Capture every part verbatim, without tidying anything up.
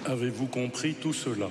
Avez-vous compris tout cela?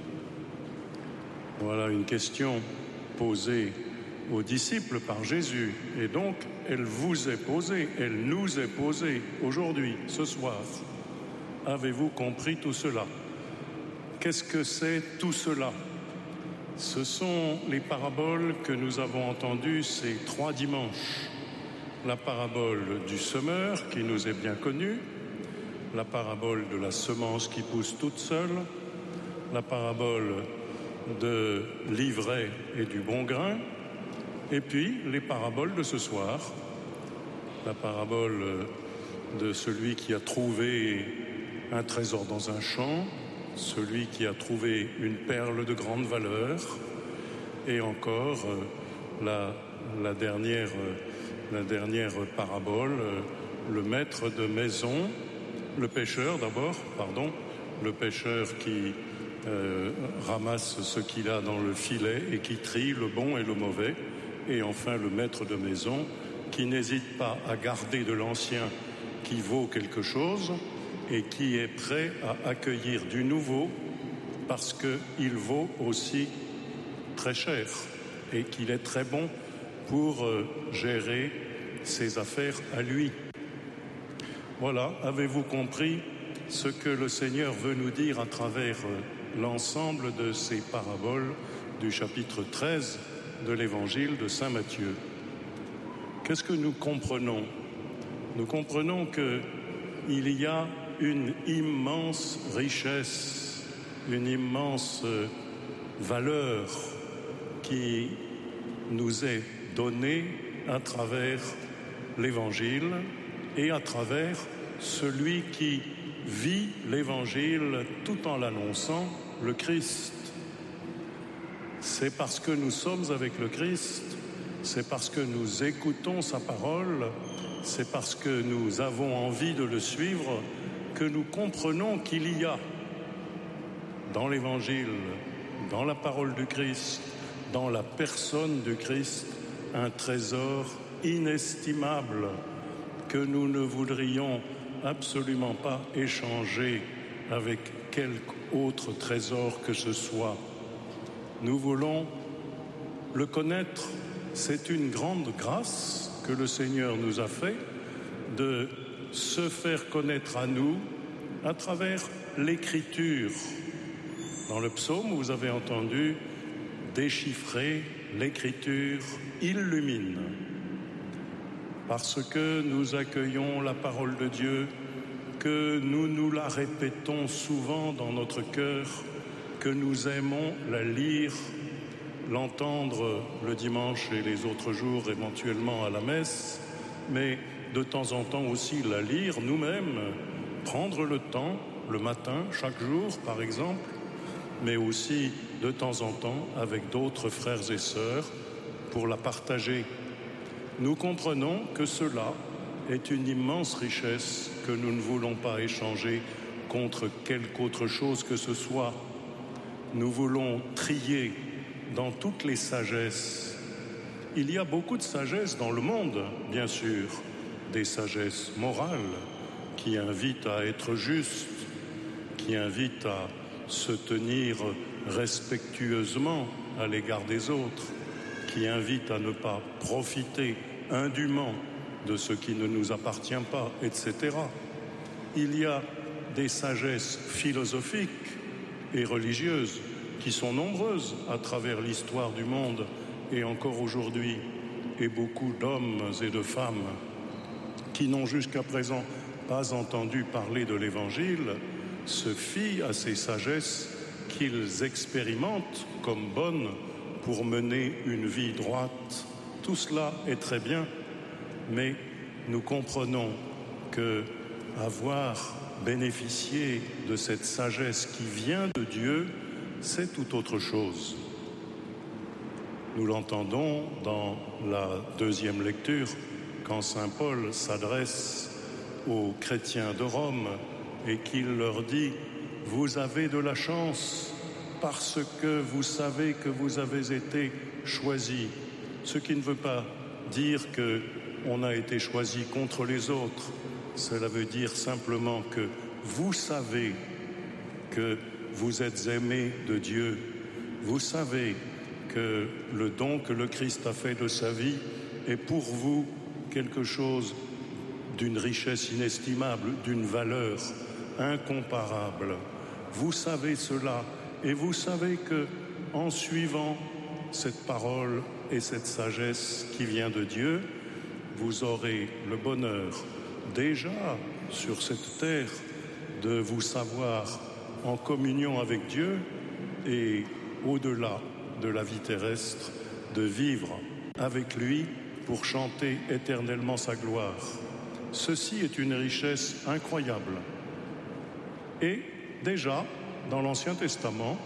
Voilà une question posée aux disciples par Jésus, et donc elle vous est posée, elle nous est posée aujourd'hui, ce soir. Avez-vous compris tout cela? Qu'est-ce que c'est tout cela? Ce sont les paraboles que nous avons entendues ces trois dimanches. La parabole du semeur qui nous est bien connue, la parabole de la semence qui pousse toute seule, la parabole de l'ivraie et du bon grain, et puis les paraboles de ce soir, la parabole de celui qui a trouvé un trésor dans un champ, celui qui a trouvé une perle de grande valeur, et encore la, la, dernière, la dernière parabole, le maître de maison, le pêcheur d'abord, pardon, le pêcheur qui euh, ramasse ce qu'il a dans le filet et qui trie le bon et le mauvais, et enfin le maître de maison qui n'hésite pas à garder de l'ancien qui vaut quelque chose et qui est prêt à accueillir du nouveau parce qu'il vaut aussi très cher et qu'il est très bon pour euh, gérer ses affaires à lui. Voilà, avez-vous compris ce que le Seigneur veut nous dire à travers euh, l'ensemble de ces paraboles du chapitre treize de l'évangile de saint Matthieu? Qu'est-ce que nous comprenons? Nous comprenons qu'il y a une immense richesse, une immense valeur qui nous est donnée à travers l'évangile et à travers celui qui vit l'évangile tout en l'annonçant, le Christ. C'est parce que nous sommes avec le Christ, c'est parce que nous écoutons sa parole, c'est parce que nous avons envie de le suivre que nous comprenons qu'il y a dans l'Évangile, dans la parole du Christ, dans la personne du Christ, un trésor inestimable que nous ne voudrions absolument pas échanger avec quelque autre trésor que ce soit. Nous voulons le connaître. C'est une grande grâce que le Seigneur nous a fait de se faire connaître à nous à travers l'Écriture. Dans le psaume, vous avez entendu déchiffrer l'Écriture illumine. Parce que nous accueillons la parole de Dieu, que nous nous la répétons souvent dans notre cœur, que nous aimons la lire, l'entendre le dimanche et les autres jours éventuellement à la messe, mais de temps en temps aussi la lire nous-mêmes, prendre le temps, le matin, chaque jour par exemple, mais aussi de temps en temps avec d'autres frères et sœurs pour la partager. Nous comprenons que cela est une immense richesse que nous ne voulons pas échanger contre quelque autre chose que ce soit. Nous voulons trier dans toutes les sagesses. Il y a beaucoup de sagesse dans le monde, bien sûr, des sagesses morales qui invitent à être juste, qui invitent à se tenir respectueusement à l'égard des autres, qui invitent à ne pas profiter indûment de ce qui ne nous appartient pas, et cetera. Il y a des sagesses philosophiques et religieuses qui sont nombreuses à travers l'histoire du monde et encore aujourd'hui, et beaucoup d'hommes et de femmes qui n'ont jusqu'à présent pas entendu parler de l'Évangile se fient à ces sagesses qu'ils expérimentent comme bonnes pour mener une vie droite. Tout cela est très bien, mais nous comprenons que avoir bénéficié de cette sagesse qui vient de Dieu, c'est tout autre chose. Nous l'entendons dans la deuxième lecture, quand saint Paul s'adresse aux chrétiens de Rome et qu'il leur dit « Vous avez de la chance parce que vous savez que vous avez été choisis », ce qui ne veut pas dire qu'on a été choisi contre les autres. Cela veut dire simplement que vous savez que vous êtes aimés de Dieu. Vous savez que le don que le Christ a fait de sa vie est pour vous quelque chose d'une richesse inestimable, d'une valeur incomparable. Vous savez cela et vous savez que, en suivant cette parole et cette sagesse qui vient de Dieu, vous aurez le bonheur déjà sur cette terre de vous savoir en communion avec Dieu et au-delà de la vie terrestre, de vivre avec lui pour chanter éternellement sa gloire. Ceci est une richesse incroyable. Et déjà, dans l'Ancien Testament,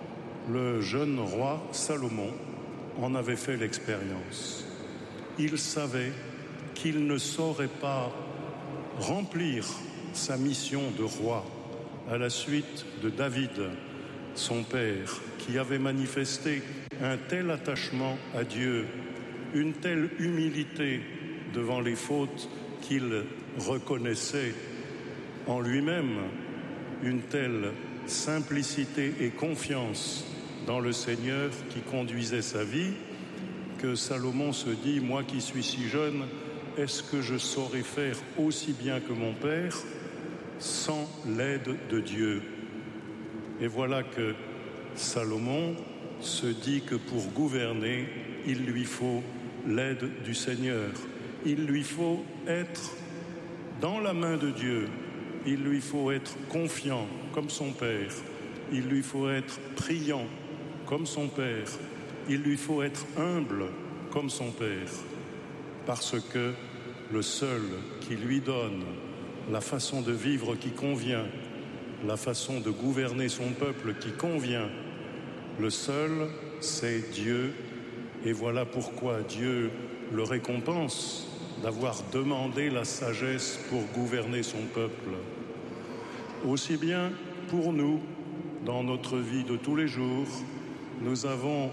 le jeune roi Salomon en avait fait l'expérience. Il savait qu'il ne saurait pas remplir sa mission de roi à la suite de David, son père, qui avait manifesté un tel attachement à Dieu, une telle humilité devant les fautes qu'il reconnaissait en lui-même, une telle simplicité et confiance dans le Seigneur qui conduisait sa vie, que Salomon se dit, moi qui suis si jeune, est-ce que je saurais faire aussi bien que mon père sans l'aide de Dieu? Et voilà que Salomon se dit que pour gouverner, il lui faut l'aide du Seigneur. Il lui faut être dans la main de Dieu. Il lui faut être confiant comme son père. Il lui faut être priant comme son père. Il lui faut être humble comme son père. Parce que le seul qui lui donne la façon de vivre qui convient, la façon de gouverner son peuple qui convient, le seul, c'est Dieu. Et voilà pourquoi Dieu le récompense d'avoir demandé la sagesse pour gouverner son peuple. Aussi bien pour nous, dans notre vie de tous les jours, nous avons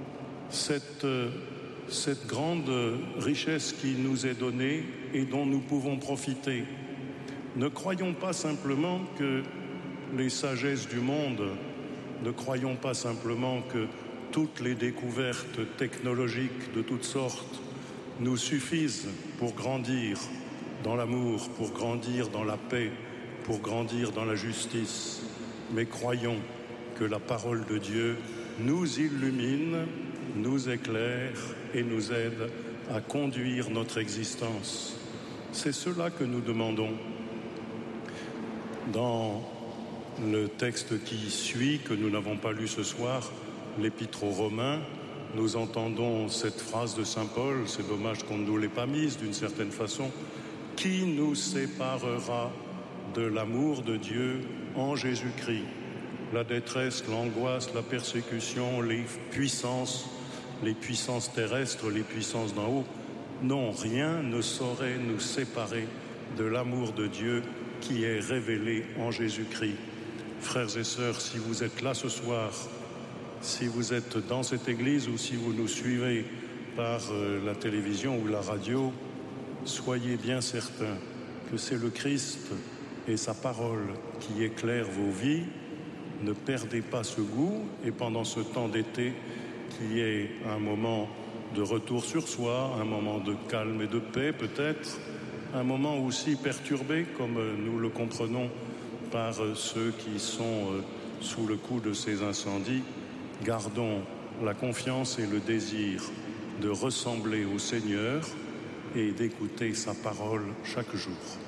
cette, cette grande richesse qui nous est donnée et dont nous pouvons profiter. Ne croyons pas simplement que les sagesses du monde, ne croyons pas simplement que toutes les découvertes technologiques de toutes sortes nous suffisent pour grandir dans l'amour, pour grandir dans la paix, pour grandir dans la justice. Mais croyons que la parole de Dieu nous illumine, nous éclaire et nous aide à conduire notre existence. C'est cela que nous demandons. Dans le texte qui suit, que nous n'avons pas lu ce soir, l'Épître aux Romains, nous entendons cette phrase de saint Paul, c'est dommage qu'on ne nous l'ait pas mise d'une certaine façon, « Qui nous séparera de l'amour de Dieu en Jésus-Christ ?» La détresse, l'angoisse, la persécution, les puissances, les puissances terrestres, les puissances d'en haut, non, rien ne saurait nous séparer de l'amour de Dieu qui est révélé en Jésus-Christ. Frères et sœurs, si vous êtes là ce soir, si vous êtes dans cette église ou si vous nous suivez par euh, la télévision ou la radio, soyez bien certains que c'est le Christ et sa parole qui éclairent vos vies. Ne perdez pas ce goût et pendant ce temps d'été, qu'il y ait un moment de retour sur soi, un moment de calme et de paix peut-être, un moment aussi perturbé comme nous le comprenons par ceux qui sont sous le coup de ces incendies. Gardons la confiance et le désir de ressembler au Seigneur et d'écouter sa parole chaque jour.